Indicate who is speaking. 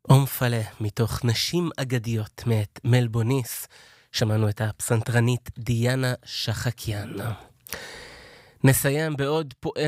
Speaker 1: אומפלה מתוך נשים אגדיות מאת מלבוניס. שמענו את הפסנתרנית דיאנה שחקיאן. נסיים בעוד פואמה